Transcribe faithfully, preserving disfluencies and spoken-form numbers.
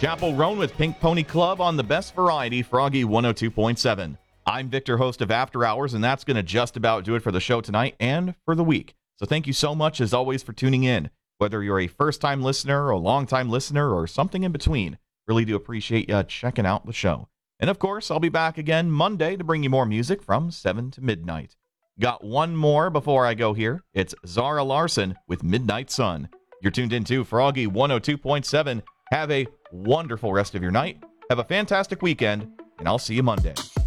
Chapel Roan with Pink Pony Club on the best variety, Froggy one oh two point seven. I'm Victor, host of After Hours, and that's going to just about do it for the show tonight and for the week. So thank you so much, as always, for tuning in. Whether you're a first-time listener, or a long-time listener, or something in between, really do appreciate you checking out the show. And of course, I'll be back again Monday to bring you more music from seven to midnight. Got one more before I go here. It's Zara Larson with Midnight Sun. You're tuned into Froggy one oh two point seven. Have a wonderful rest of your night. Have a fantastic weekend, and I'll see you Monday.